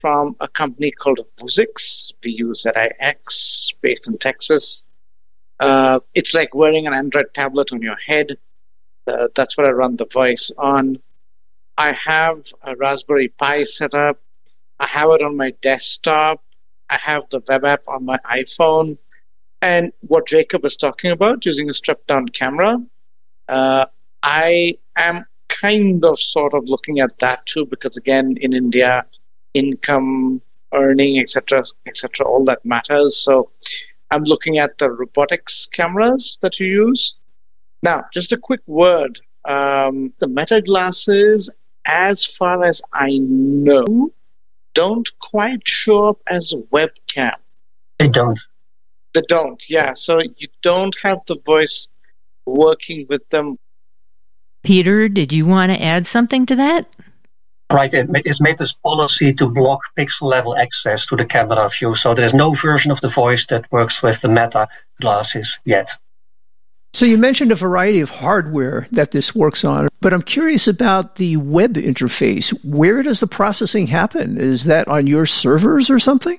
from a company called Vuzix, Vuzix, based in Texas. It's like wearing an Android tablet on your head. That's what I run the voice on. I have a Raspberry Pi set up. I have it on my desktop. I have the web app on my iPhone. And what Jacob was talking about, using a stripped-down camera, I am kind of sort of looking at that too, because again, in India, income, earning, etc., all that matters. So I'm looking at the robotics cameras that you use. Now, just a quick word. The Meta glasses, as far as I know, don't quite show up as a webcam. They don't. They don't, yeah. So you don't have the voice working with them. Peter, did you want to add something to that? Right, it's Meta's policy to block pixel-level access to the camera view, so there's no version of the voice that works with the Meta glasses yet. So you mentioned a variety of hardware that this works on, but I'm curious about the web interface. Where does the processing happen? Is that on your servers or something?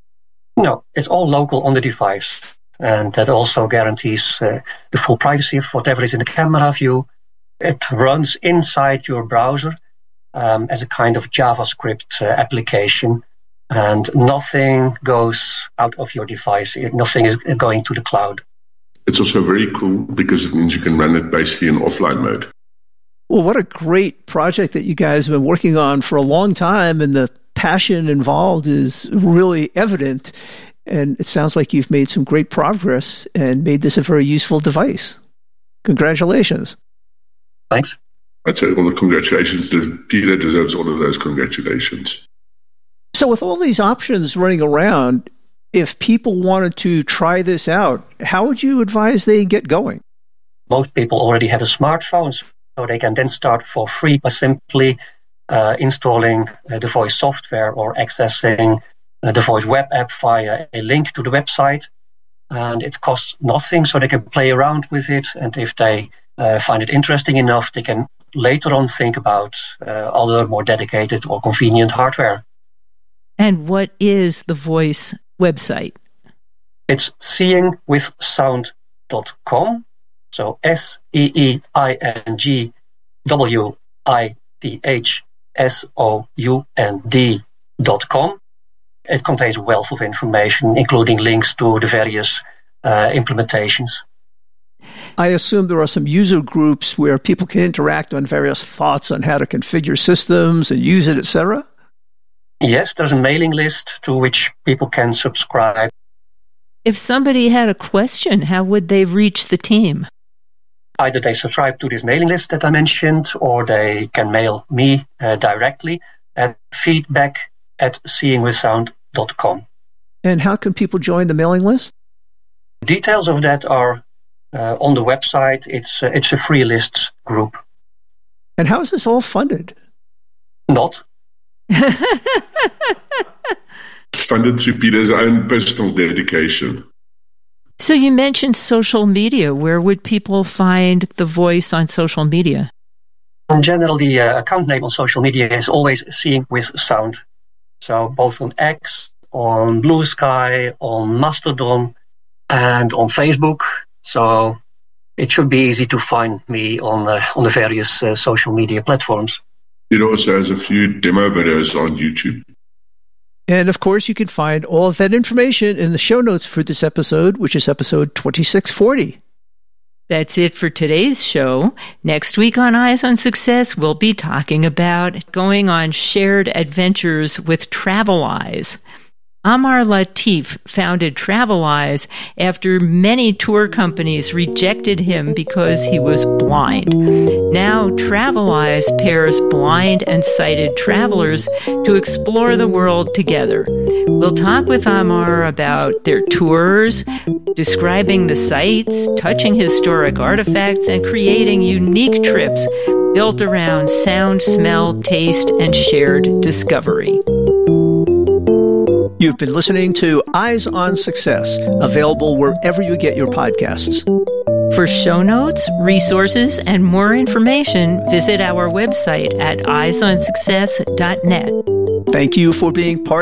No, it's all local on the device, and that also guarantees the full privacy of whatever is in the camera view. It runs inside your browser as a kind of JavaScript application, and nothing goes out of your device. Nothing is going to the cloud. It's also very cool because it means you can run it basically in offline mode. Well, what a great project that you guys have been working on for a long time, and the passion involved is really evident. And it sounds like you've made some great progress and made this a very useful device. Congratulations. Thanks. I'd say all the congratulations. Peter deserves all of those congratulations. So with all these options running around, if people wanted to try this out, how would you advise they get going? Most people already have a smartphone, so they can then start for free by simply installing the voice software or accessing the voice web app via a link to the website. And it costs nothing, so they can play around with it. And if they find it interesting enough, they can later on think about other more dedicated or convenient hardware. And what is the voice website? It's seeingwithsound.com. So seeingwithsound.com. It contains a wealth of information, including links to the various implementations. I assume there are some user groups where people can interact on various thoughts on how to configure systems and use it, etc.? Yes, there's a mailing list to which people can subscribe. If somebody had a question, how would they reach the team? Either they subscribe to this mailing list that I mentioned, or they can mail me directly at feedback@seeingwithsound.com. And how can people join the mailing list? Details of that are on the website. It's a free lists group. And how is this all funded? Not. It's funded through Peter's own personal dedication. So you mentioned social media. Where would people find the voice on social media? In general, the account name on social media is always Seeing with Sound. So both on X, on Blue Sky, on Mastodon, and on Facebook. So it should be easy to find me on the various social media platforms. It also has a few demo videos on YouTube. And of course, you can find all of that information in the show notes for this episode, which is episode 2640. That's it for today's show. Next week on Eyes on Success, we'll be talking about going on shared adventures with Traveleyes. Amar Latif founded Traveleyes after many tour companies rejected him because he was blind. Now Traveleyes pairs blind and sighted travelers to explore the world together. We'll talk with Amar about their tours, describing the sights, touching historic artifacts, and creating unique trips built around sound, smell, taste, and shared discovery. You've been listening to Eyes on Success, available wherever you get your podcasts. For show notes, resources, and more information, visit our website at eyesonsuccess.net. Thank you for being part